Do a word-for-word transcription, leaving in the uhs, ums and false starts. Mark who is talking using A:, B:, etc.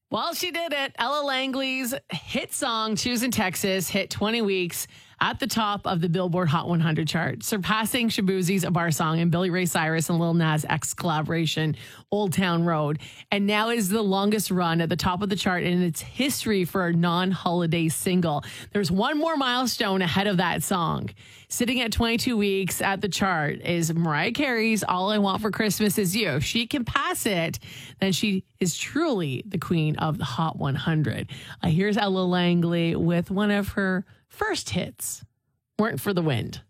A: Well, she did it. Ella Langley's hit song, Choosing Texas, hit twenty weeks at the top of the Billboard Hot one hundred chart, surpassing Shaboozie's A Bar Song and Billy Ray Cyrus and Lil Nas X collaboration, Old Town Road. And now is the longest run at the top of the chart in its history for a non-holiday single. There's one more milestone ahead of that song. Sitting at twenty-two weeks at the chart is Mariah Carey's All I Want for Christmas Is You. If she can pass it, then she is truly the queen of the Hot one hundred. Uh, here's Ella Langley with one of her first hits, Weren't for the Wind.